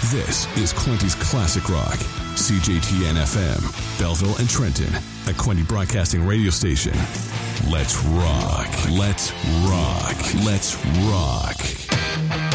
This is Quinty's Classic Rock. CJTN FM, Belleville and Trenton, a Quinty Broadcasting radio station. Let's rock. Let's rock. Let's rock.